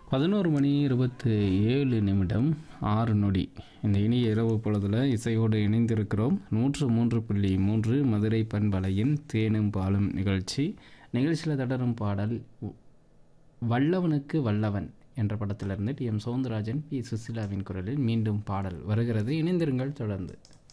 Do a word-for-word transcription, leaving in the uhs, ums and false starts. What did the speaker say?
பதினொரு மணி இருபத்தி ஏழு நிமிடம் ஆறு நொடி. இந்த இனிய இரவு பொழுதில் இசையோடு இணைந்திருக்கிறோம். நூற்று மூன்று புள்ளி மூன்று மதுரை பண்பலையின் தேனும் பாலும் நிகழ்ச்சி. நிகழ்ச்சியில் தொடரும் பாடல் வல்லவனுக்கு வல்லவன் என்ற படத்திலிருந்து டி எம் சௌந்தரராஜன், பி சுசிலாவின் குரலில் மீண்டும் பாடல் வருகிறது. இணைந்திருங்கள் தொடர்ந்து.